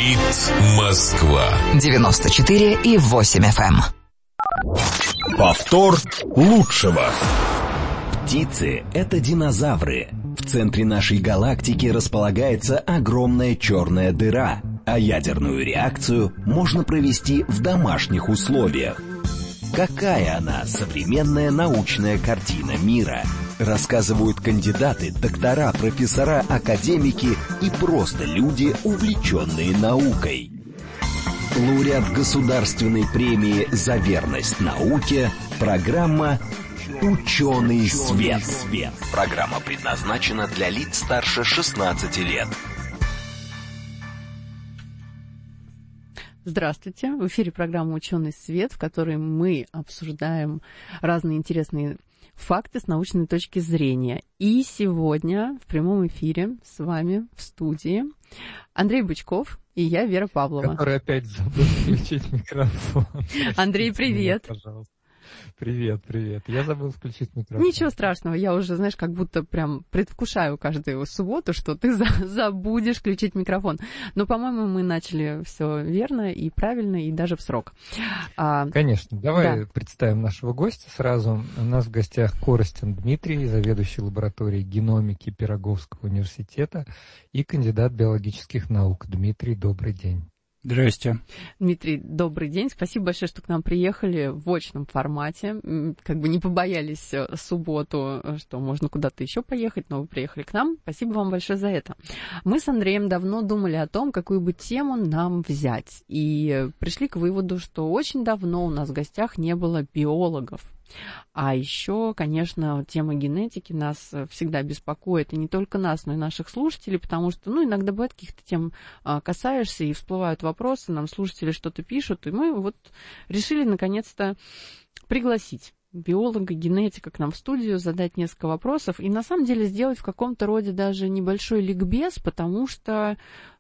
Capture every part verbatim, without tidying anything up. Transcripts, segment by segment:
Говорит Москва. девяносто четыре и восемь эф эм. Повтор лучшего. Птицы — это динозавры. В центре нашей галактики располагается огромная черная дыра, а ядерную реакцию можно провести в домашних условиях. Какая она, современная научная картина мира? Рассказывают кандидаты, доктора, профессора, академики и просто люди, увлеченные наукой. Лауреат государственной премии «За верность науке», программа «Ученый свет». Программа предназначена для лиц старше шестнадцати лет. Здравствуйте! В эфире программа «Ученый свет», в которой мы обсуждаем разные интересные факты с научной точки зрения. И сегодня в прямом эфире с вами в студии Андрей Бычков и я, Вера Павлова. Который опять забыл включить микрофон. Андрей, привет! Пожалуйста. Привет, привет. Я забыл включить микрофон. Ничего страшного, я уже, знаешь, как будто прям предвкушаю каждую субботу, что ты за- забудешь включить микрофон. Но, по-моему, мы начали все верно и правильно, и даже в срок. А, Конечно. Давай да. представим нашего гостя сразу. У нас в гостях Коростин Дмитрий, заведующий лабораторией геномики Пироговского университета и кандидат биологических наук. Дмитрий, добрый день. Здрасте. Дмитрий, добрый день. Спасибо большое, что к нам приехали в очном формате. Как бы не побоялись в субботу, что можно куда-то еще поехать, но вы приехали к нам. Спасибо вам большое за это. Мы с Андреем давно думали о том, какую бы тему нам взять. И пришли к выводу, что очень давно у нас в гостях не было биологов. А еще, конечно, тема генетики нас всегда беспокоит, и не только нас, но и наших слушателей, потому что, ну, иногда бывает каких-то тем касаешься, и всплывают вопросы, нам слушатели что-то пишут, и мы вот решили, наконец-то, пригласить биолога, генетика к нам в студию, задать несколько вопросов, и на самом деле сделать в каком-то роде даже небольшой ликбез, потому что,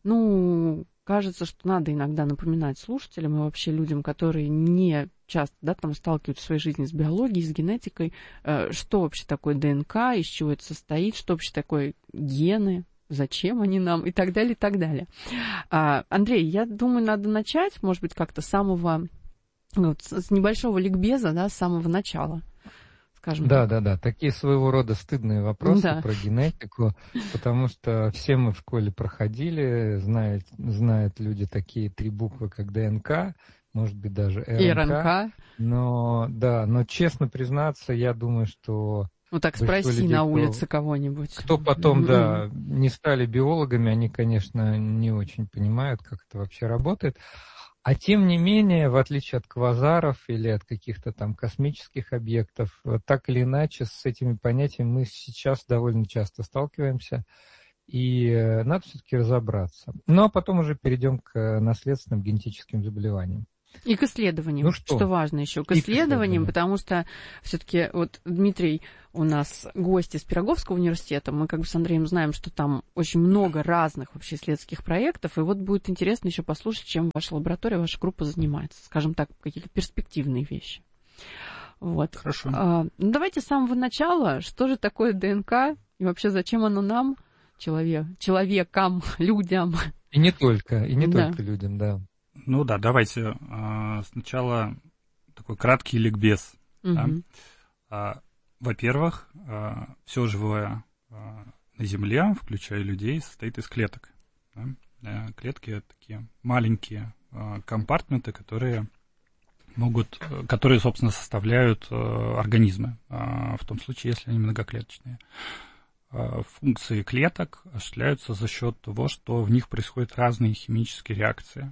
ну, кажется, что надо иногда напоминать слушателям и вообще людям, которые не часто, да, там сталкиваются в своей жизни с биологией, с генетикой, э, что вообще такое ДНК, из чего это состоит, что вообще такое гены, зачем они нам и так далее, и так далее. А, Андрей, я думаю, надо начать, может быть, как-то с самого, вот, с небольшого ликбеза, да, с самого начала. Скажем да, так. да, да. Такие своего рода стыдные вопросы Да. про генетику, потому что все мы в школе проходили, знают, знают люди такие три буквы, как ДНК, может быть, даже РНК. И РНК. Но, да, но честно признаться, я думаю, что... Ну так большинство спроси людей, на кто- улице кого-нибудь. Кто потом, Мгм. да, не стали биологами, они, конечно, не очень понимают, как это вообще работает. А тем не менее, в отличие от квазаров или от каких-то там космических объектов, вот так или иначе с этими понятиями мы сейчас довольно часто сталкиваемся, и э, надо все-таки разобраться. Ну, а потом уже перейдем к наследственным генетическим заболеваниям. И к исследованиям, Ну что? что важно еще, к И к исследованиям, исследованиям. потому что все-таки вот Дмитрий у нас гость из Пироговского университета, мы как бы с Андреем знаем, что там очень много разных вообще исследовательских проектов, и вот будет интересно еще послушать, чем ваша лаборатория, ваша группа занимается, скажем так, какие-то перспективные вещи. Вот. Хорошо. А, ну, давайте с самого начала, что же такое ДНК и вообще зачем оно нам, человек, человекам, людям? И не только, и не Да. только людям, да. Ну да, давайте а, сначала такой краткий ликбез. Да? Мгм. А, во-первых, а, все живое а, на Земле, включая людей, состоит из клеток. Да? А, клетки — это такие маленькие а, компартменты, которые могут, которые, собственно, составляют а, организмы, а, в том случае, если они многоклеточные. А, функции клеток осуществляются за счет того, что в них происходят разные химические реакции.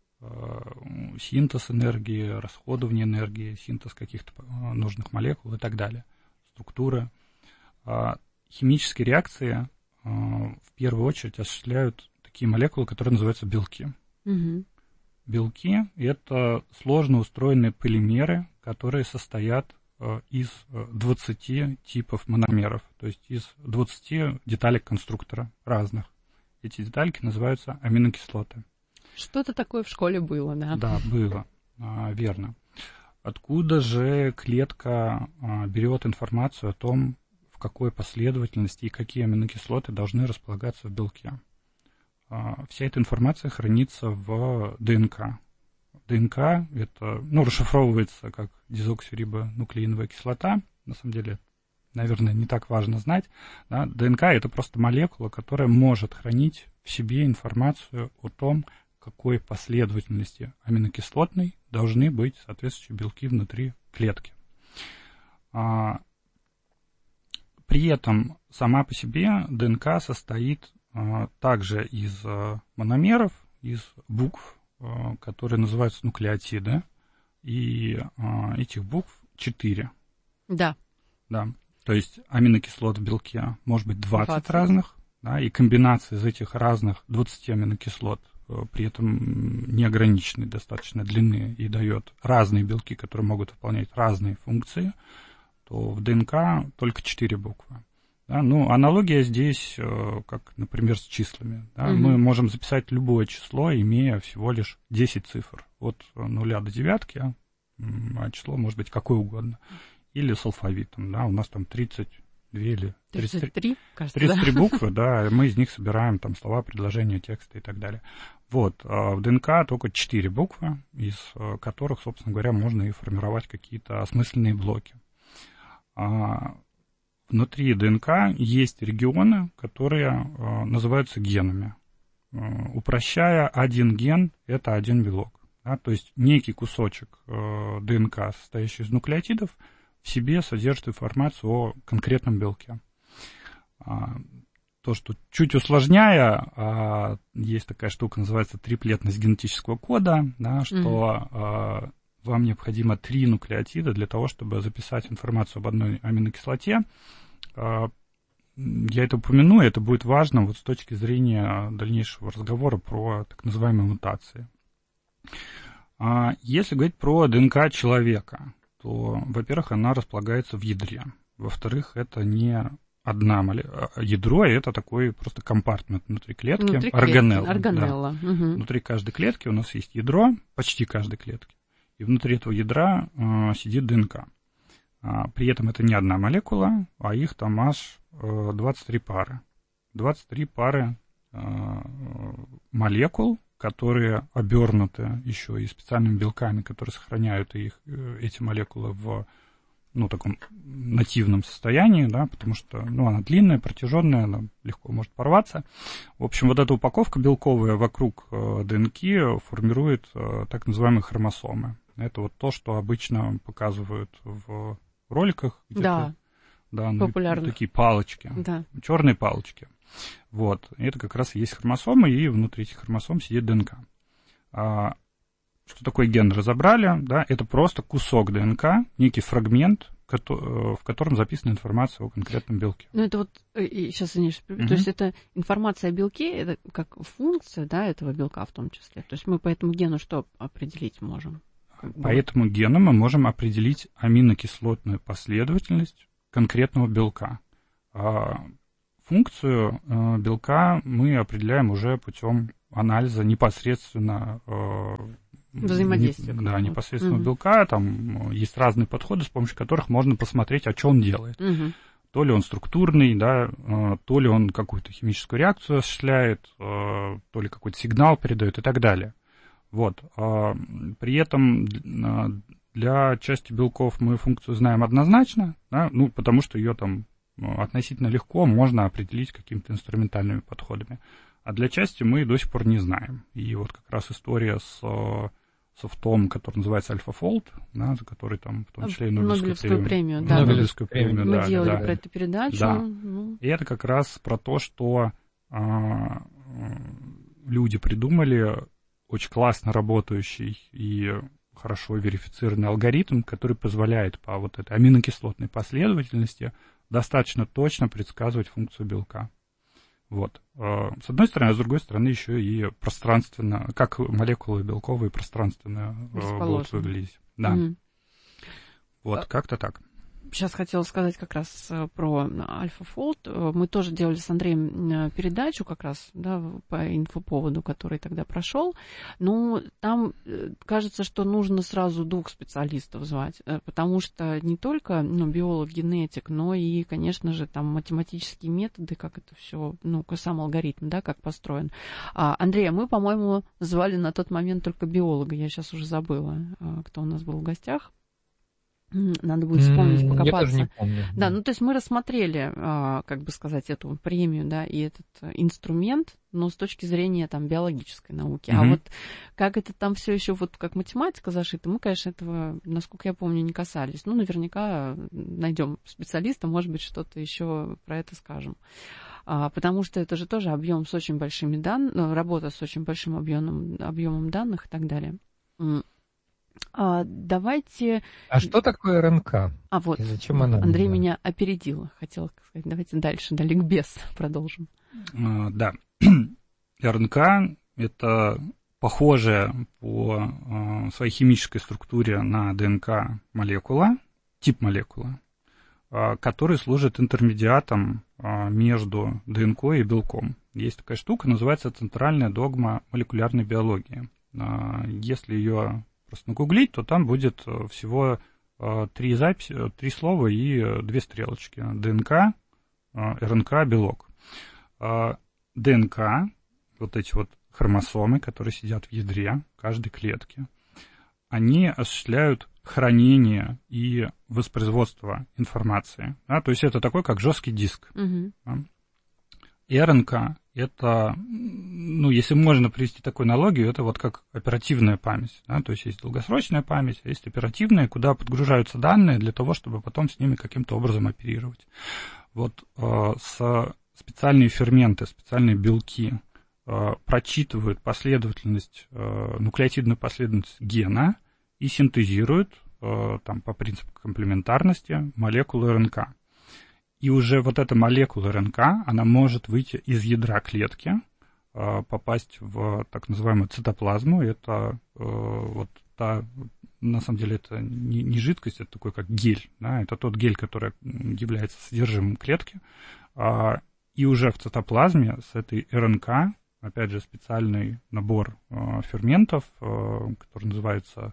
Синтез энергии, расходование энергии, синтез каких-то нужных молекул и так далее, структура. Химические реакции в первую очередь осуществляют такие молекулы, которые называются белки. Мгм. Белки — это сложно устроенные полимеры, которые состоят из двадцати типов мономеров, то есть из двадцати деталек конструктора разных. Эти детальки называются аминокислоты. Что-то такое в школе было, да? Да, было, а, верно. Откуда же клетка а, берет информацию о том, в какой последовательности и какие аминокислоты должны располагаться в белке? вся эта информация хранится в ДНК. ДНК это, ну, расшифровывается как дезоксирибонуклеиновая кислота. На самом деле, наверное, не так важно знать. Да? ДНК это просто молекула, которая может хранить в себе информацию о том, какой последовательности аминокислотной должны быть соответствующие белки внутри клетки. А, при этом сама по себе ДНК состоит а, также из а, мономеров, из букв, а, которые называются нуклеотиды, и а, этих букв четыре. Да. Да. То есть аминокислот в белке может быть двадцать, двадцать. Разных, да, и комбинация из этих разных двадцати аминокислот при этом неограниченной достаточно длины и дает разные белки, которые могут выполнять разные функции, то в ДНК только четыре буквы. Да, ну, аналогия здесь, как, например, с числами. Да, угу. Мы можем записать любое число, имея всего лишь десять цифр. От нуля до девятки, а число может быть какое угодно. Или с алфавитом. Да, у нас там тридцать две или тридцать три, кажется, тридцать три да? буквы, да, и мы из них собираем там слова, предложения, тексты и так далее. Вот, а в ДНК только четыре буквы, из которых, собственно говоря, можно и формировать какие-то осмысленные блоки. А внутри ДНК есть регионы, которые а, называются генами. А, упрощая, один ген – это один белок. Да, то есть некий кусочек а, ДНК, состоящий из нуклеотидов, в себе содержит информацию о конкретном белке. А, то, что чуть усложняя, а, есть такая штука, называется триплетность генетического кода, да, что mm-hmm. а, вам необходимо три нуклеотида для того, чтобы записать информацию об одной аминокислоте. А, я это упомяну, и это будет важно вот с точки зрения дальнейшего разговора про так называемые мутации. А, если говорить про ДНК человека, то, во-первых, она располагается в ядре. Во-вторых, это не одна молекула. Ядро — это такой просто компартмент внутри клетки, внутри органелла. Клетки. Органелла. Да. Угу. Внутри каждой клетки у нас есть ядро, почти каждой клетки. И внутри этого ядра э, сидит ДНК. А, при этом это не одна молекула, а их там аж э, двадцать три пары. двадцать три пары э, молекул, которые обернуты еще и специальными белками, которые сохраняют их, эти молекулы в, ну, таком нативном состоянии, да, потому что, ну, она длинная, протяженная, она легко может порваться. В общем, вот эта упаковка белковая вокруг э, ДНК формирует э, так называемые хромосомы. Это вот то, что обычно показывают в роликах. Да, да, ну, такие палочки, да. Черные палочки. Вот, это как раз и есть хромосомы, и внутри этих хромосом сидит ДНК. А, что такое ген, разобрали, да, это просто кусок ДНК, некий фрагмент, в котором записана информация о конкретном белке. Ну, это вот, сейчас, извините, uh-huh. то есть это информация о белке, это как функция, да, этого белка в том числе. То есть мы по этому гену что определить можем? По этому гену мы можем определить аминокислотную последовательность конкретного белка. А, Функцию э, белка мы определяем уже путем анализа непосредственно э, взаимодействия. Не, да, непосредственно угу. белка. Там есть разные подходы, с помощью которых можно посмотреть, а что он делает. Угу. То ли он структурный, да, э, то ли он какую-то химическую реакцию осуществляет, э, то ли какой-то сигнал передает и так далее. Вот. Э, при этом э, для части белков мы функцию знаем однозначно, да, ну, потому что ее там относительно легко можно определить какими-то инструментальными подходами. А для части мы до сих пор не знаем. И вот как раз история с софтом, который называется AlphaFold, да, за который там в том числе и Нобелевскую, Нобелевскую премию, премию, да. Нобелевскую премию, мы да, делали да, про эту передачу. Да. Ну. И это как раз про то, что а, люди придумали очень классно работающий и хорошо верифицированный алгоритм, который позволяет по вот этой аминокислотной последовательности достаточно точно предсказывать функцию белка. Вот. С одной стороны, а с другой стороны еще и пространственно, как молекулы белковые пространственно будут выглядеть. Да. Mm-hmm. Вот, как-то так. сейчас хотела сказать как раз про AlphaFold. Мы тоже делали с Андреем передачу как раз, да, по инфоповоду, который тогда прошел. Ну, там кажется, что нужно сразу двух специалистов звать, потому что не только ну, биолог, генетик, но и, конечно же, там математические методы, как это все, ну, сам алгоритм, да, как построен. А, Андрей, мы, по-моему, звали на тот момент только биолога. Я сейчас уже забыла, кто у нас был в гостях. Надо будет вспомнить, покопаться. Я даже не помню. Да, ну то есть мы рассмотрели, как бы сказать, эту премию, да, и этот инструмент, но с точки зрения там биологической науки. Mm-hmm. А вот как это там все еще вот как математика зашита, мы, конечно, этого, насколько я помню, не касались. Ну, наверняка найдем специалиста, может быть, что-то еще про это скажем. А, потому что это же тоже объем с очень большими данными, работа с очень большим объемом, объемом данных и так далее. А, давайте... А что такое РНК? А вот, и зачем она Андрей нужна? меня опередил. Хотела сказать, давайте дальше, да, ликбез продолжим. А, да. РНК – это похожая по а, своей химической структуре на ДНК молекула, тип молекулы, а, который служит интермедиатом а, между ДНК и белком. Есть такая штука, называется центральная догма молекулярной биологии. А, если ее просто нагуглить, то там будет всего э, три записи, три слова и две стрелочки. ДНК, э, РНК, белок. Э, ДНК, вот эти вот хромосомы, которые сидят в ядре каждой клетки, они осуществляют хранение и воспроизводство информации. Да? То есть это такой, как жесткий диск. Mm-hmm. Да? И РНК – это, ну, если можно привести такую аналогию, это вот как оперативная память. Да? То есть есть долгосрочная память, а есть оперативная, куда подгружаются данные для того, чтобы потом с ними каким-то образом оперировать. Вот э, с, специальные ферменты, специальные белки э, прочитывают последовательность, э, нуклеотидную последовательность гена и синтезируют э, там, по принципу комплементарности молекулы РНК. И уже вот эта молекула РНК, она может выйти из ядра клетки, попасть в так называемую цитоплазму. Это вот та, на самом деле, это не, не жидкость, это такой как гель. Да? Это тот гель, который является содержимым клетки. И уже в цитоплазме с этой РНК, опять же, специальный набор ферментов, который называется,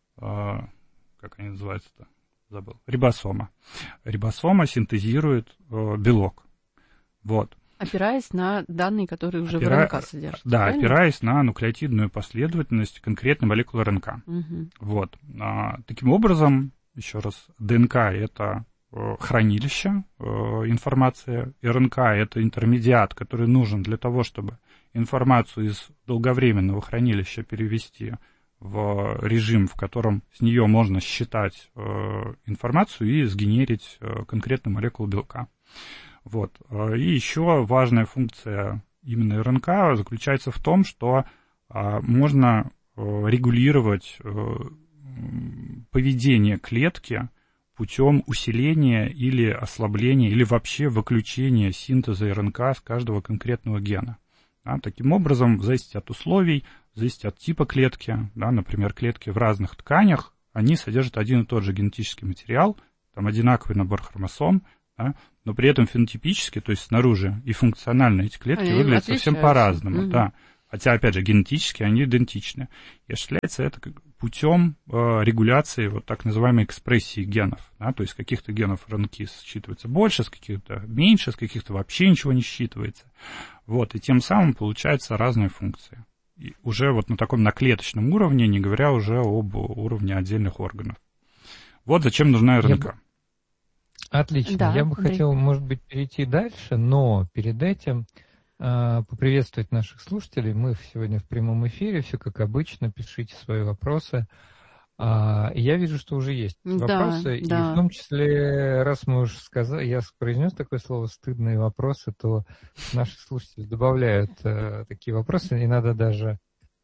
как они называются-то? Забыл. Рибосома. Рибосома синтезирует э, белок. Вот. Опираясь на данные, которые уже Опира... в РНК содержатся. Да, правильно? опираясь на нуклеотидную последовательность конкретной молекулы РНК. Угу. Вот. А, таким образом, еще раз, ДНК – это э, хранилище э, информации, РНК – это интермедиат, который нужен для того, чтобы информацию из долговременного хранилища перевести в режим, в котором с нее можно считать э, информацию и сгенерить э, конкретную молекулу белка. Вот. И еще важная функция именно РНК заключается в том, что э, можно э, регулировать э, поведение клетки путем усиления или ослабления, или вообще выключения синтеза РНК с каждого конкретного гена. Да, таким образом, в зависимости от условий, в зависимости от типа клетки, да, например, клетки в разных тканях, они содержат один и тот же генетический материал, там одинаковый набор хромосом, да, но при этом фенотипически, то есть снаружи и функционально эти клетки они выглядят совсем по-разному. Угу. Да. Хотя, опять же, генетически они идентичны. И осуществляется это путем э, регуляции вот так называемой экспрессии генов. Да, то есть с каких-то генов РНК считывается больше, с каких-то меньше, с каких-то вообще ничего не считывается. Вот, и тем самым получаются разные функции. И уже вот на таком наклеточном уровне, не говоря уже об уровне отдельных органов. Вот зачем нужна РНК. Я... Отлично. Да, Я бы Андрей. хотел, может быть, перейти дальше, но перед этим э, поприветствовать наших слушателей. Мы сегодня в прямом эфире, все как обычно, пишите свои вопросы. А, я вижу, что уже есть да, вопросы, да. и в том числе, раз мы уже сказали, я произнес такое слово «стыдные вопросы», то наши слушатели добавляют э, такие вопросы, и надо даже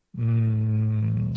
м-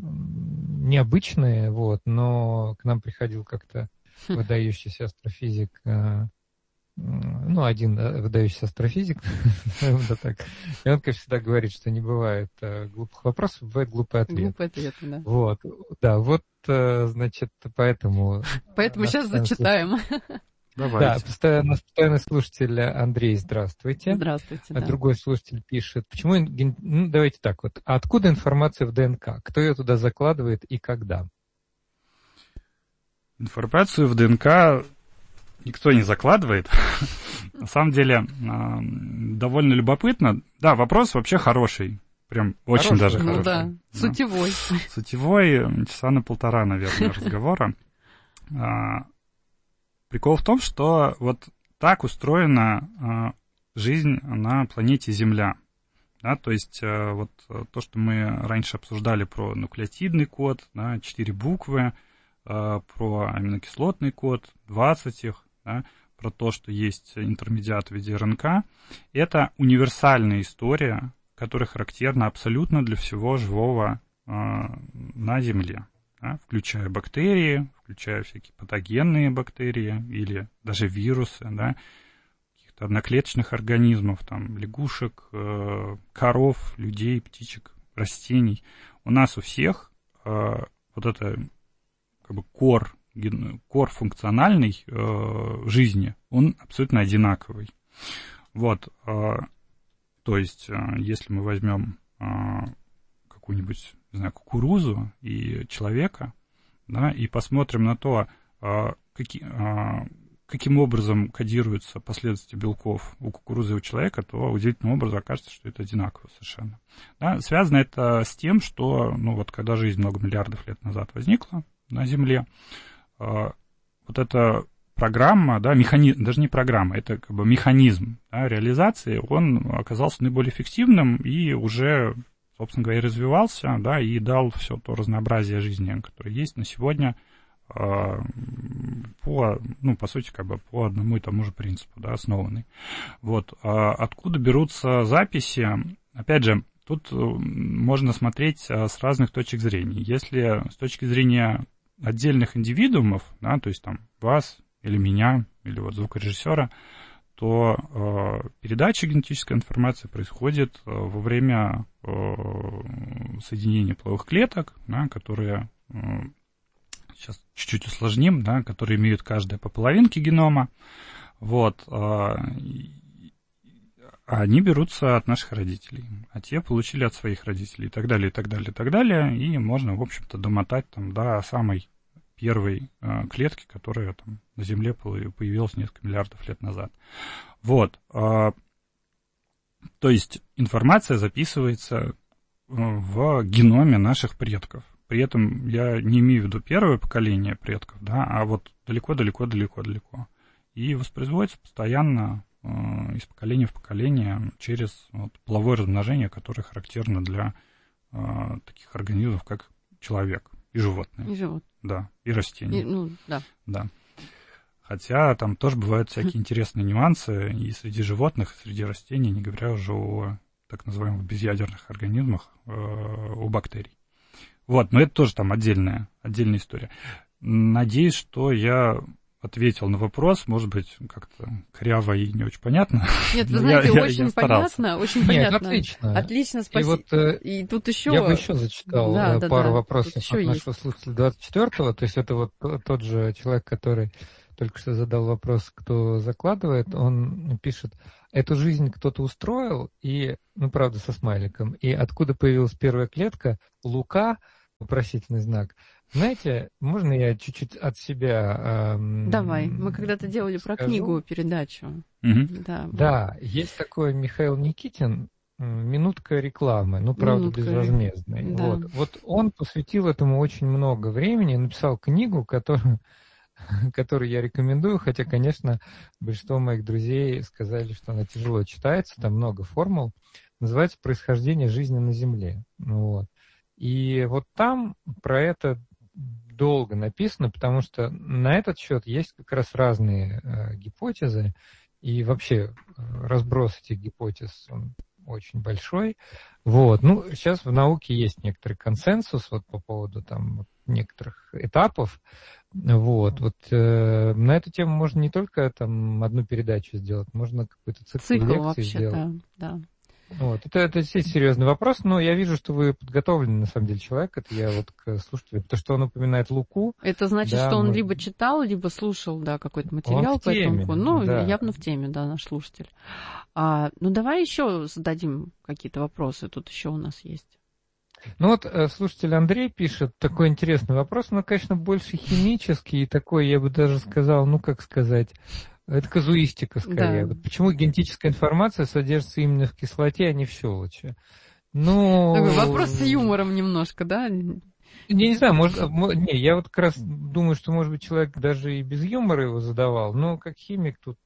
необычные, вот, но к нам приходил как-то выдающийся астрофизик э, ну, один выдающийся астрофизик, и он, как всегда, говорит, что не бывает глупых вопросов, бывает глупый ответ. Глупый ответ, да. Вот, да, вот, значит, поэтому... Поэтому сейчас зачитаем. Да, постоянно, постоянный слушатель Андрей, здравствуйте. Здравствуйте, да. Другой слушатель пишет, почему, ну, давайте так вот, а откуда информация в ДНК? Кто ее туда закладывает и когда? Информацию в ДНК никто не закладывает. На самом деле, довольно любопытно. Да, вопрос вообще хороший. Прям очень даже хороший. Ну да, сутевой. Сутевой, часа на полтора, наверное, разговора. Прикол в том, что вот так устроена э, жизнь на планете Земля. Да, то есть э, вот то, что мы раньше обсуждали про нуклеотидный код, да, четыре буквы, э, про аминокислотный код, двадцать их, да, про то, что есть интермедиат в виде РНК, это универсальная история, которая характерна абсолютно для всего живого э, на Земле. Да, включая бактерии, включая всякие патогенные бактерии или даже вирусы, да, каких-то одноклеточных организмов, там, лягушек, э, коров, людей, птичек, растений. У нас у всех э, вот это как бы кор, кор функциональной э, жизни, он абсолютно одинаковый. Вот, э, то есть, э, если мы возьмем э, какую-нибудь, не знаю, кукурузу и человека, да, и посмотрим на то, а, каки, а, каким образом кодируются последовательности белков у кукурузы и у человека, то удивительным образом окажется, что это одинаково совершенно. Да, связано это с тем, что, ну вот, когда жизнь много миллиардов лет назад возникла на Земле, а, вот эта программа, да, механизм, даже не программа, это как бы механизм, да, реализации, он оказался наиболее эффективным и уже, собственно говоря, развивался, да, и дал все то разнообразие жизни, которое есть на сегодня, э, по, ну, по сути, как бы по одному и тому же принципу, да, основанный. Вот. А откуда берутся записи? Опять же, тут можно смотреть с разных точек зрения. Если с точки зрения отдельных индивидуумов, да, то есть там вас или меня, или вот звукорежиссера, то э, передача генетической информации происходит э, во время э, соединения половых клеток, да, которые, э, сейчас чуть-чуть усложним, да, которые имеют каждая по половинке генома. Вот, э, они берутся от наших родителей, а те получили от своих родителей и так далее, и так далее, и так далее. И можно, в общем-то, домотать там до самой первой э, клетки, которая там на Земле появилась несколько миллиардов лет назад. Вот. Э, то есть информация записывается в геноме наших предков. При этом я не имею в виду первое поколение предков, да, а вот далеко-далеко-далеко-далеко. И воспроизводится постоянно э, из поколения в поколение через вот, половое размножение, которое характерно для э, таких организмов, как человек и животные. И животные. Да, и растения. И, ну, да. Да. Хотя там тоже бывают всякие интересные нюансы и среди животных, и среди растений, не говоря уже о так называемых безъядерных организмах, э, у бактерий. Вот, но это тоже там отдельная, отдельная история. Надеюсь, что я ответил на вопрос, может быть, как-то коряво и не очень понятно. Нет, вы знаете, я, очень я, я понятно, очень Нет, понятно. Отлично. Отлично, спасибо. И, вот, и тут еще... Я бы еще зачитал да, да, пару да, вопросов от нашего есть. слушателя двадцать четвёртого, то есть это вот тот же человек, который только что задал вопрос, кто закладывает, он пишет, эту жизнь кто-то устроил, и, ну, правда, со смайликом, и откуда появилась первая клетка, Лука, вопросительный знак. Знаете, можно я чуть-чуть от себя... Эм, Давай, мы когда-то делали скажу? про книгу передачу. Угу. Да, да, есть такой Михаил Никитин, «Минутка рекламы», ну, правда, Минутка. безвозмездной. Да. Вот. вот он посвятил этому очень много времени, написал книгу, которую, которую я рекомендую, хотя, конечно, большинство моих друзей сказали, что она тяжело читается, там много формул. Называется «Происхождение жизни на Земле». Вот. И вот там про это долго написано, потому что на этот счет есть как раз разные э, гипотезы, и вообще э, разброс этих гипотез он очень большой. Вот. Ну, сейчас в науке есть некоторый консенсус вот по поводу там некоторых этапов. Вот, вот э, на эту тему можно не только там одну передачу сделать, можно какой-то цикл, Цикл лекций вообще, сделать. да, да. Вот. Это, это действительно серьезный вопрос, но я вижу, что вы подготовленный, на самом деле, человек. Это я вот к слушателю, потому что он упоминает Луку. Это значит, да, что он мы... либо читал, либо слушал, да, какой-то материал он в по теме, этому. Ну, да. явно в теме, да, наш слушатель. А, ну, давай еще зададим какие-то вопросы. Тут еще у нас есть. Ну вот слушатель Андрей пишет такой интересный вопрос, но, конечно, больше химический и такой, я бы даже сказал, ну, как сказать, это казуистика скорее. Да. Вот почему генетическая информация содержится именно в кислоте, а не в щелочи? Ну... Такой вопрос с юмором немножко, да? Не, не знаю, может, не, я вот как раз думаю, что, может быть, человек даже и без юмора его задавал, но как химик тут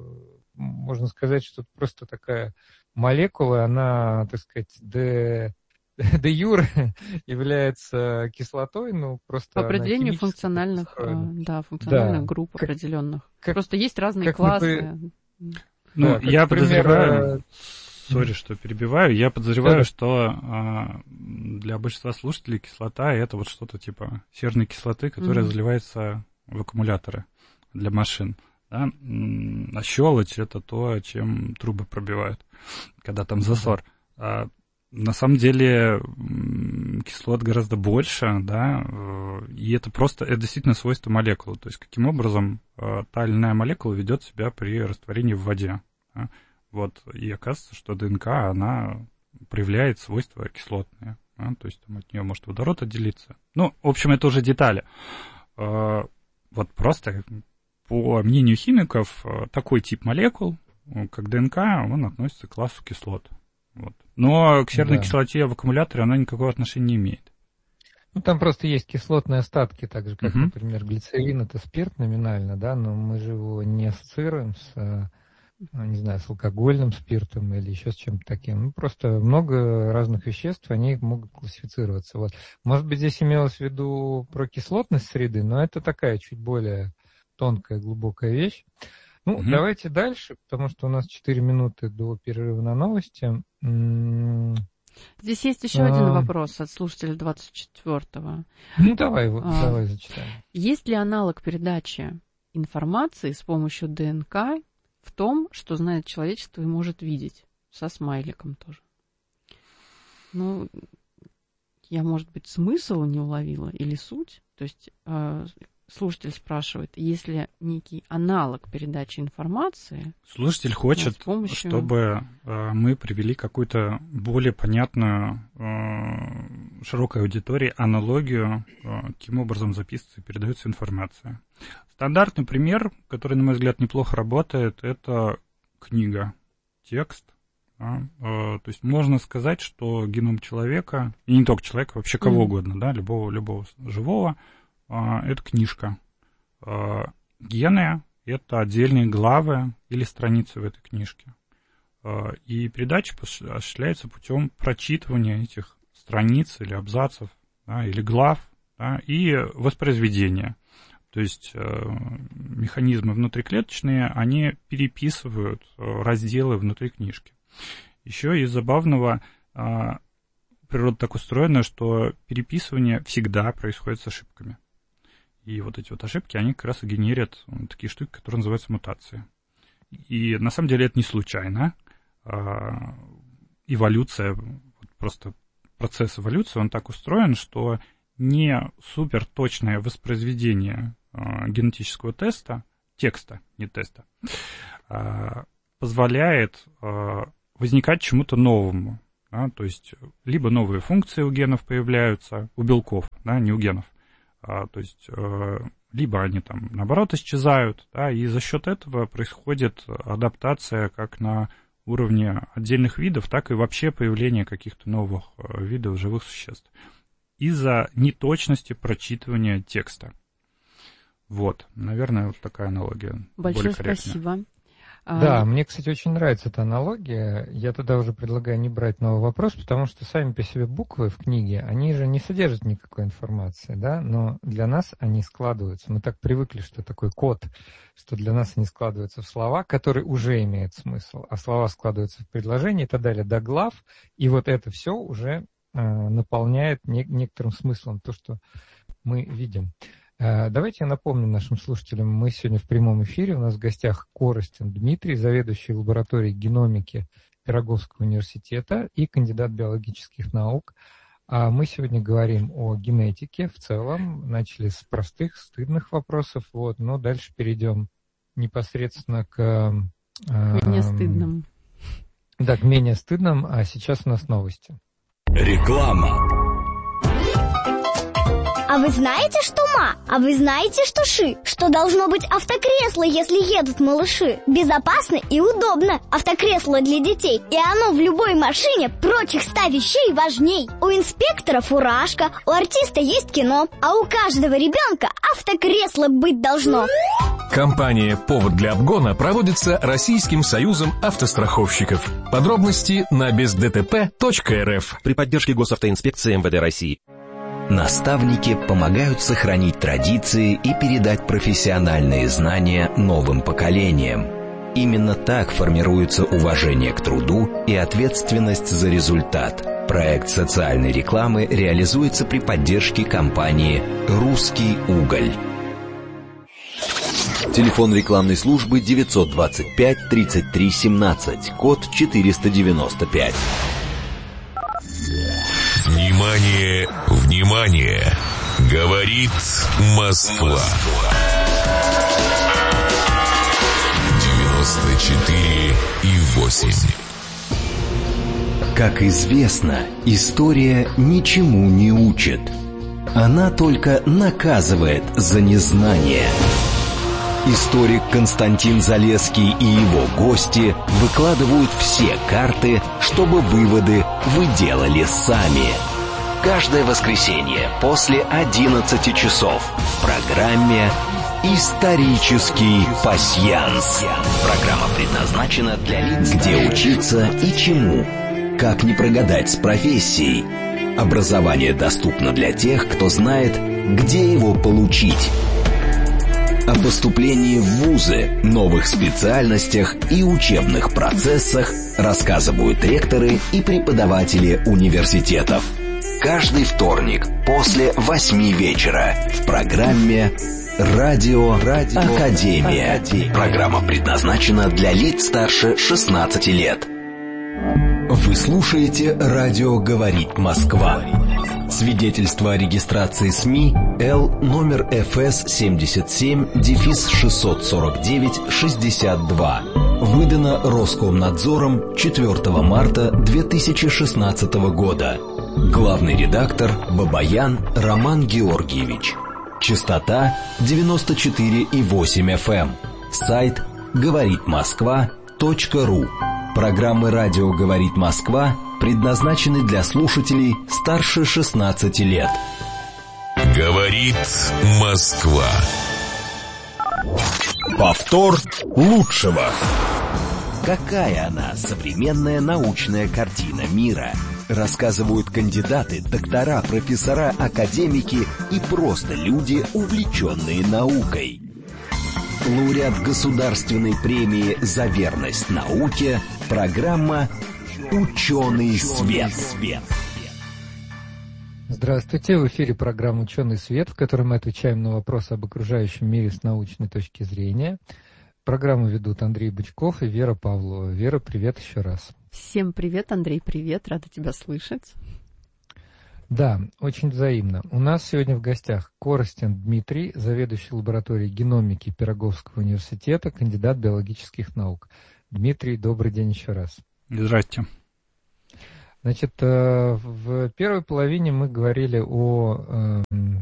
можно сказать, что это просто такая молекула, она, так сказать, де... де юре является кислотой, ну просто по определению функциональных, да, функциональных да. групп как, определенных. Как, просто есть разные классы. Напри... Ну, да, я как, подозреваю, сори, что перебиваю, я подозреваю, да. что а, для большинства слушателей кислота это вот что-то типа серной кислоты, которая mm-hmm. заливается в аккумуляторы для машин. Да? А щелочь это то, чем трубы пробивают, когда там засор. Mm-hmm. На самом деле кислот гораздо больше, да, и это просто, это действительно свойство молекулы. То есть, каким образом та или иная молекула ведет себя при растворении в воде. Да? Вот, и оказывается, что ДНК, она проявляет свойства кислотные. Да? То есть, там от нее может водород отделиться. Ну, в общем, это уже детали. Вот просто, по мнению химиков, такой тип молекул, как ДНК, он относится к классу кислот. Вот. Но к серной да. кислоте в аккумуляторе она никакого отношения не имеет. Ну, там просто есть кислотные остатки, так же, как, uh-huh. например, глицерин, это спирт номинально, да, но мы же его не ассоциируем с, не знаю, с алкогольным спиртом или еще с чем-то таким. Ну, просто много разных веществ, они могут классифицироваться. Вот. Может быть, здесь имелось в виду про кислотность среды, но это такая чуть более тонкая, глубокая вещь. Ну, угу. давайте дальше, потому что у нас четыре минуты до перерыва на новости. Здесь есть еще а... один вопрос от слушателя двадцать четвёртого. Ну, давай, а... давай зачитаем. Есть ли аналог передачи информации с помощью ДНК в том, что знает человечество и может видеть? Со смайликом тоже. Ну, я, может быть, смысл не уловила или суть? То есть... Слушатель спрашивает, есть ли некий аналог передачи информации? Слушатель хочет, да, помощью... чтобы э, мы привели какую-то более понятную э, широкой аудитории аналогию, э, каким образом записывается и передается информация. Стандартный пример, который, на мой взгляд, неплохо работает, это книга, текст. Да? Э, то есть можно сказать, что геном человека, и не только человека, вообще кого mm-hmm. угодно, да, любого, любого живого, это книжка. Гены — это отдельные главы или страницы в этой книжке. И передача осуществляется путем прочитывания этих страниц или абзацев, да, или глав, да, и воспроизведения. То есть механизмы внутриклеточные, они переписывают разделы внутри книжки. Еще из забавного, природа так устроена, что переписывание всегда происходит с ошибками. И вот эти вот ошибки, они как раз и генерят такие штуки, которые называются мутации. И на самом деле это не случайно. Эволюция, просто процесс эволюции, он так устроен, что не суперточное воспроизведение генетического теста, текста, не теста, позволяет возникать чему-то новому. Да? То есть либо новые функции у генов появляются, у белков, да, не у генов. А, то есть, э, либо они там, наоборот, исчезают, да, и за счет этого происходит адаптация как на уровне отдельных видов, так и вообще появление каких-то новых э, видов живых существ из-за неточности прочитывания текста. Вот, наверное, вот такая аналогия. Большое спасибо. Да, мне, кстати, очень нравится эта аналогия. Я тогда уже предлагаю не брать новый вопрос, потому что сами по себе буквы в книге, они же не содержат никакой информации, да, но для нас они складываются. Мы так привыкли, что такой код, что для нас они складываются в слова, которые уже имеют смысл, а слова складываются в предложения и так далее, до глав, и вот это все уже э, наполняет не, некоторым смыслом то, что мы видим. Давайте я напомню нашим слушателям, мы сегодня в прямом эфире, у нас в гостях Коростин Дмитрий, заведующий лабораторией геномики Пироговского университета и кандидат биологических наук. А мы сегодня говорим о генетике в целом, начали с простых, стыдных вопросов, вот, но дальше перейдем непосредственно к... Менее стыдным. Да, к менее стыдным, а сейчас у нас новости. Реклама. А вы знаете, что ма? А вы знаете, что ши? Что должно быть автокресло, если едут малыши? Безопасно и удобно. Автокресло для детей. И оно в любой машине прочих ста вещей важней. У инспектора фуражка, у артиста есть кино, а у каждого ребенка автокресло быть должно. Компания «Повод для обгона» проводится Российским союзом автостраховщиков. Подробности на без дэ тэ пэ точка эр эф при поддержке Госавтоинспекции эм вэ дэ России. Наставники помогают сохранить традиции и передать профессиональные знания новым поколениям. Именно так формируется уважение к труду и ответственность за результат. Проект социальной рекламы реализуется при поддержке компании «Русский уголь». Телефон рекламной службы девятьсот двадцать пять тридцать три семнадцать, код четыреста девяносто пять. Внимание, внимание! Говорит Москва. девяносто четыре и восемь. Как известно, история ничему не учит. Она только наказывает за незнание. Историк Константин Залесский и его гости выкладывают все карты, чтобы выводы вы делали сами. Каждое воскресенье после одиннадцати часов в программе «Исторический пасьянс». Программа предназначена для лиц, где учиться и чему. Как не прогадать с профессией. Образование доступно для тех, кто знает, где его получить. О поступлении в вузы, новых специальностях и учебных процессах рассказывают ректоры и преподаватели университетов. Каждый вторник после восьми вечера в программе «Радио, Радио Академия». Академия. Программа предназначена для лиц старше шестнадцати лет. Вы слушаете «Радио говорит Москва». Свидетельство о регистрации СМИ Л номер эф эс семьдесят семь шестьсот сорок девять шестьдесят два. Выдано Роскомнадзором четвёртого марта две тысячи шестнадцатого года. Главный редактор Бабаян Роман Георгиевич. Частота девяносто четыре и восемь эф эм. Сайт говорит москва точка ру. Программы «Радио говорит Москва» предназначены для слушателей старше шестнадцати лет. Говорит Москва. Повтор лучшего. Какая она, современная научная картина мира? Рассказывают кандидаты, доктора, профессора, академики и просто люди, увлеченные наукой. Лауреат Государственной премии за верность науке, программа «Ученый свет». Здравствуйте, в эфире программа «Ученый свет», в которой мы отвечаем на вопросы об окружающем мире с научной точки зрения. Программу ведут Андрей Бычков и Вера Павлова. Вера, привет еще раз. Всем привет, Андрей, привет, рада тебя слышать. Да, очень взаимно. У нас сегодня в гостях Коростин Дмитрий, заведующий лабораторией геномики Пироговского университета, кандидат биологических наук. Дмитрий, добрый день еще раз. Здрасте. Значит, в первой половине мы говорили о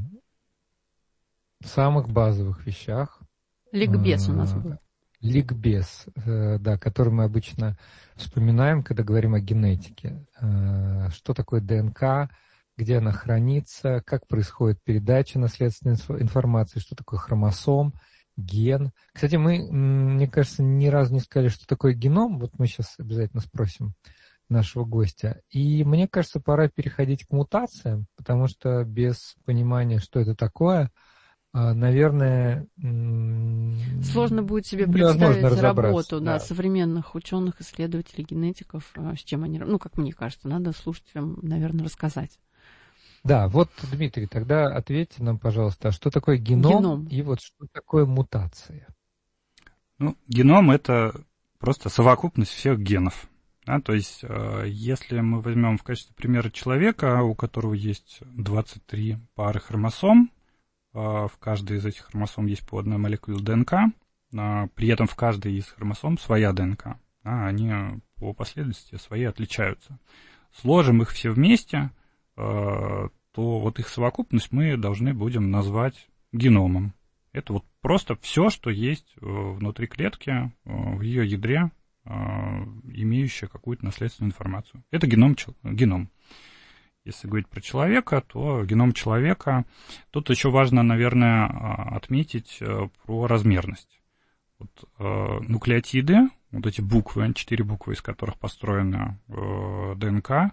самых базовых вещах. Ликбез у нас был. Ликбез, да, который мы обычно вспоминаем, когда говорим о генетике. Что такое ДНК, где она хранится, как происходит передача наследственной информации, что такое хромосом, ген. Кстати, мы, мне кажется, ни разу не сказали, что такое геном. Вот мы сейчас обязательно спросим нашего гостя. И мне кажется, пора переходить к мутациям, потому что без понимания, что это такое, наверное, сложно будет себе представить работу да, да. современных ученых, исследователей, генетиков, с чем они, ну, как мне кажется, надо слушателям, наверное, рассказать. Да, вот, Дмитрий, тогда ответьте нам, пожалуйста, а что такое геном, Геном. и вот что такое мутация? Ну, геном — это просто совокупность всех генов. Да, то есть, если мы возьмем в качестве примера человека, у которого есть двадцать три пары хромосом, в каждой из этих хромосом есть по одной молекуле ДНК, при этом в каждой из хромосом своя ДНК. Да, они по последовательности свои отличаются. Сложим их все вместе, то вот их совокупность мы должны будем назвать геномом. Это вот просто все, что есть внутри клетки, в ее ядре, имеющее какую-то наследственную информацию. Это геном. геном. Если говорить про человека, то геном человека. Тут еще важно, наверное, отметить про размерность. Вот, нуклеотиды, вот эти буквы, четыре буквы, из которых построена ДНК,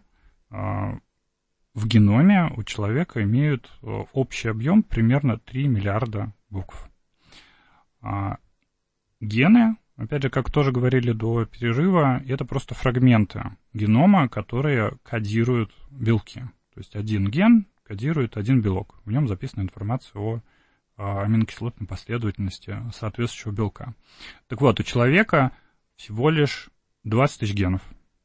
в геноме у человека имеют общий объем примерно три миллиарда букв. А гены, опять же, как тоже говорили до перерыва, это просто фрагменты генома, которые кодируют белки. То есть один ген кодирует один белок. В нем записана информация о, о аминокислотной последовательности соответствующего белка. Так вот, у человека всего лишь двадцать тысяч генов.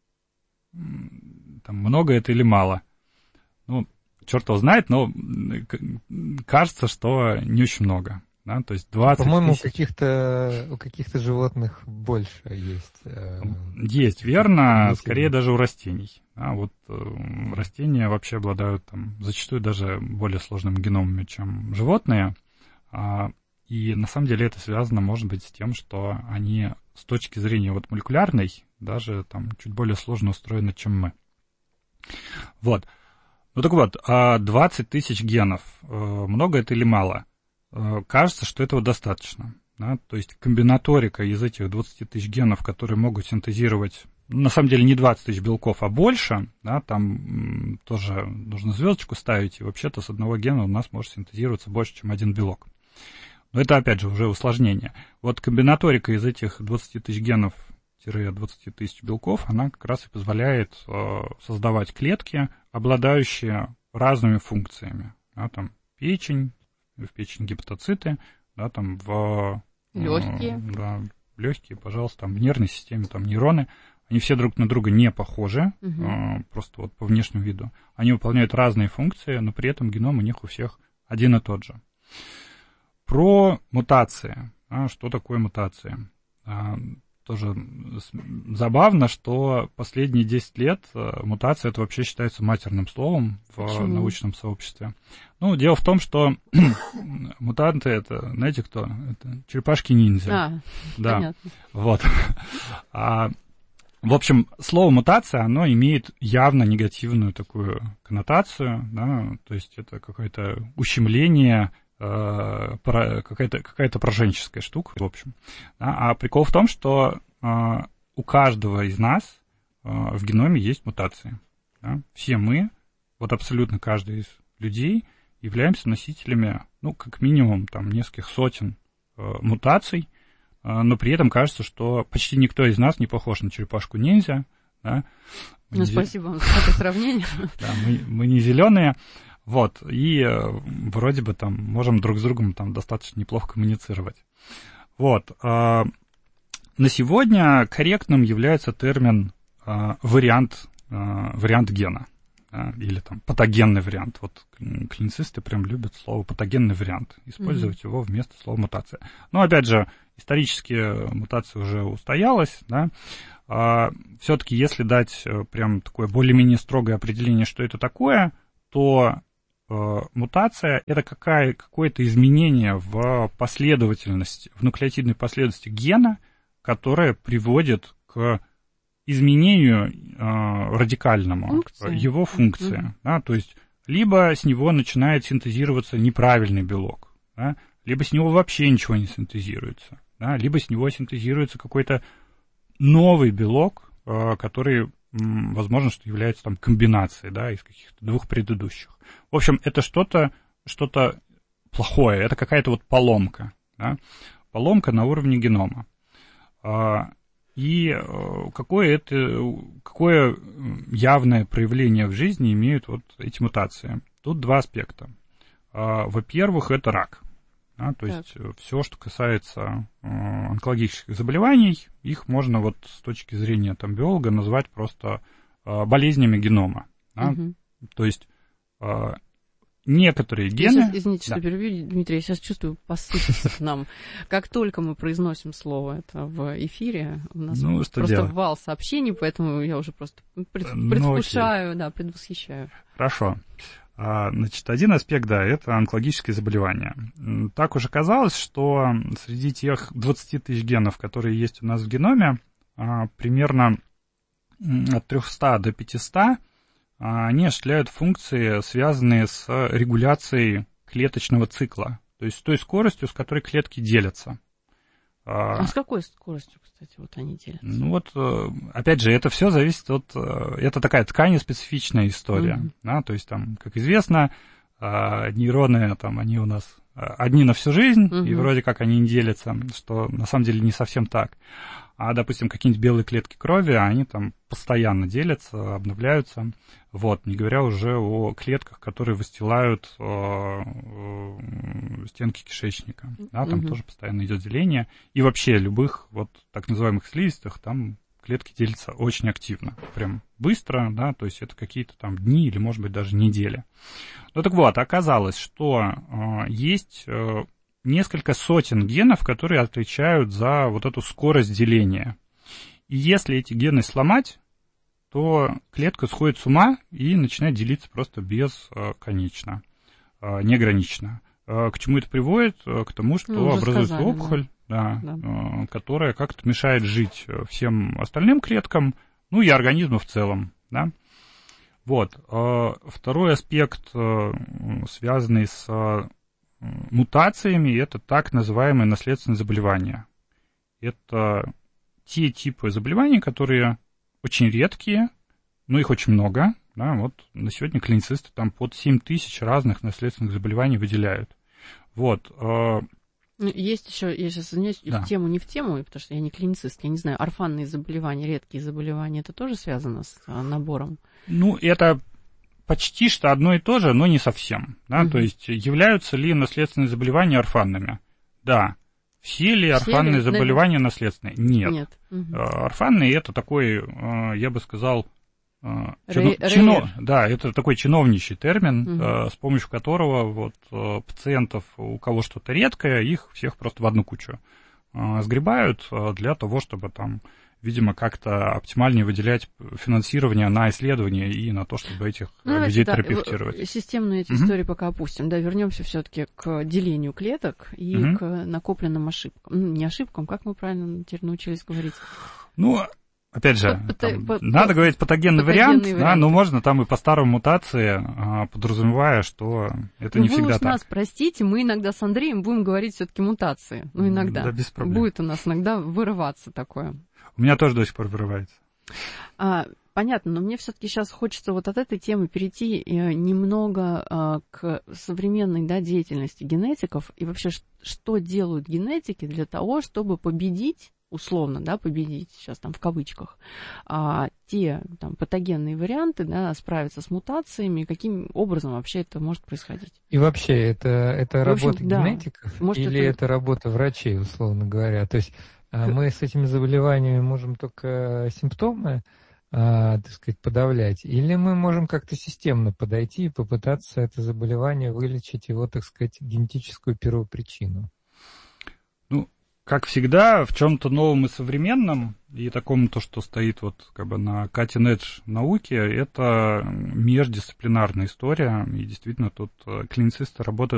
Там много это или мало? Ну, черт его знает, но кажется, что не очень много. Да? То есть двадцать По-моему, тысяч... у каких-то, у каких-то животных больше есть. Э, есть, верно, есть скорее даже у растений. А вот э, растения вообще обладают там, зачастую даже более сложными геномами, чем животные. А, и на самом деле это связано, может быть, с тем, что они с точки зрения вот, молекулярной даже там, чуть более сложно устроены, чем мы. Вот. Ну так вот, двадцать тысяч генов, много это или мало? Кажется, что этого достаточно. Да? То есть комбинаторика из этих двадцати тысяч генов, которые могут синтезировать, на самом деле не двадцать тысяч белков, а больше, да, там тоже нужно звездочку ставить, и вообще-то с одного гена у нас может синтезироваться больше, чем один белок. Но это, опять же, уже усложнение. Вот комбинаторика из этих двадцати тысяч генов, двадцати тысяч белков, она как раз и позволяет э, создавать клетки, обладающие разными функциями. Да, там печень, в печени гепатоциты, да, там в... Легкие. Э, да, легкие, пожалуйста, там в нервной системе, там нейроны. Они все друг на друга не похожи, угу. э, просто вот по внешнему виду. Они выполняют разные функции, но при этом геном у них у всех один и тот же. Про мутации. А, что такое мутации? А, тоже забавно, что последние десять лет мутация это вообще считается матерным словом в Почему? научном сообществе. Ну, дело в том, что мутанты это, знаете кто? Это черепашки-ниндзя. А, да. Понятно. Вот. А, в общем, слово мутация, оно имеет явно негативную такую коннотацию, да, то есть это какое-то ущемление, какая-то, какая-то пораженческая штука, в общем. Да? А прикол в том, что э, у каждого из нас э, в геноме есть мутации. Да? Все мы, вот абсолютно каждый из людей, являемся носителями, ну, как минимум, там, нескольких сотен э, мутаций, э, но при этом кажется, что почти никто из нас не похож на черепашку-ниндзя. Да? Ну, спасибо вам за это сравнение. Да, мы, мы не зеленые. Вот, и э, вроде бы там можем друг с другом там достаточно неплохо коммуницировать. Вот. Э, на сегодня корректным является термин э, вариант, э, вариант гена. Э, или там патогенный вариант. Вот клиницисты прям любят слово патогенный вариант. Использовать mm-hmm. его вместо слова мутация. Но опять же, исторически мутация уже устоялась, да. Э, все-таки, если дать прям такое более-менее строгое определение, что это такое, то мутация – это какая, какое-то изменение в последовательности, в нуклеотидной последовательности гена, которое приводит к изменению э, радикальному Функция. его функции. Mm-hmm. Да, то есть либо с него начинает синтезироваться неправильный белок, да, либо с него вообще ничего не синтезируется, да, либо с него синтезируется какой-то новый белок, э, который, м, возможно, что является там комбинацией, да, из каких-то двух предыдущих. В общем, это что-то, что-то плохое, это какая-то вот поломка, да? Поломка на уровне генома. И какое, это, какое явное проявление в жизни имеют вот эти мутации? Тут два аспекта. Во-первых, это рак. Да, то так. есть все, что касается онкологических заболеваний, их можно вот с точки зрения там, биолога назвать просто болезнями генома. Да? Угу. То есть некоторые гены... Сейчас, извините, да. что перебью, Дмитрий, я сейчас чувствую, посыпется к нам. Как только мы произносим слово это в эфире, у нас ну, просто делать? вал сообщений, поэтому я уже просто предвкушаю, ну, да, предвосхищаю. Хорошо. Значит, один аспект, да, это онкологические заболевания. Так уже казалось, что среди тех двадцати тысяч генов, которые есть у нас в геноме, примерно от трехсот до пятисот они осуществляют функции, связанные с регуляцией клеточного цикла, то есть с той скоростью, с которой клетки делятся. А с какой скоростью, кстати, вот они делятся? Ну вот, опять же, это все зависит от... Это такая тканеспецифичная история. Mm-hmm. Да, то есть там, как известно, нейроны, там, они у нас одни на всю жизнь, mm-hmm. и вроде как они не делятся, что на самом деле не совсем так. А, допустим, какие-нибудь белые клетки крови, они там постоянно делятся, обновляются. Вот, не говоря уже о клетках, которые выстилают э, э, стенки кишечника. Да, там mm-hmm. тоже постоянно идет деление. И вообще любых вот так называемых слизистых, там клетки делятся очень активно. Прям быстро, да, то есть это какие-то там дни или, может быть, даже недели. Ну так вот, оказалось, что э, есть... Э, несколько сотен генов, которые отвечают за вот эту скорость деления. И если эти гены сломать, то клетка сходит с ума и начинает делиться просто бесконечно, неограниченно. К чему это приводит? К тому, что ну, образуется сказали, опухоль, да. Да, да. которая как-то мешает жить всем остальным клеткам, ну и организму в целом. Да? Вот. Второй аспект, связанный с мутациями, это так называемые наследственные заболевания. Это те типы заболеваний, которые очень редкие, но их очень много. Да, вот на сегодня клиницисты там под семь тысяч разных наследственных заболеваний выделяют. Вот. Есть еще, я сейчас извиняюсь, да. в тему, не в тему, потому что я не клиницист, я не знаю, орфанные заболевания, редкие заболевания, это тоже связано с набором? Ну, это... Почти что одно и то же, но не совсем. Да? Uh-huh. То есть являются ли наследственные заболевания орфанными? Да. Все ли орфанные Все ли? заболевания наследственные? Нет. Нет. Uh-huh. Орфанные это такой, я бы сказал, чино... чино... да, это такой чиновничий термин, uh-huh. с помощью которого вот, пациентов, у кого что-то редкое, их всех просто в одну кучу сгребают для того, чтобы там... видимо, как-то оптимальнее выделять финансирование на исследования и на то, чтобы этих ну, людей да, терапевтировать. Системные эти uh-huh. истории пока опустим. Да, вернемся все-таки к делению клеток и uh-huh. к накопленным ошибкам. Ну, не ошибкам, как мы правильно теперь научились говорить? Ну, опять же, по, там, по, надо по, говорить патогенный, патогенный вариант, вариант. Да, но можно там и по старому мутации, подразумевая, что это ну, не всегда так. Вы уж нас простите, мы иногда с Андреем будем говорить все-таки мутации. Ну, иногда. Да, без проблем. Будет у нас иногда вырываться такое. У меня тоже до сих пор вырывается. А, понятно, но мне все-таки сейчас хочется вот от этой темы перейти немного а, к современной да, деятельности генетиков и вообще, что делают генетики для того, чтобы победить, условно, да, победить, сейчас там в кавычках, а, те там, патогенные варианты, да, справиться с мутациями, каким образом вообще это может происходить. И вообще, это, это работа общем, генетиков да, может, или это... это работа врачей, условно говоря? То есть мы с этими заболеваниями можем только симптомы, а, так сказать, подавлять, или мы можем как-то системно подойти и попытаться это заболевание вылечить его, так сказать, генетическую первопричину? Ну, как всегда, в чем-то новом и современном, и таком, то, что стоит вот как бы на cutting edge науки, это междисциплинарная история, и действительно тут клиницисты работают